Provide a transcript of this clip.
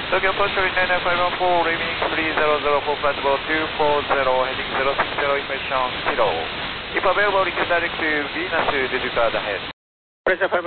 Tokyo Approach 99514, remaining 300 for flight level 240, heading 060, information 0. If available, you can direct to Venus, disregard ahead. Pressure 5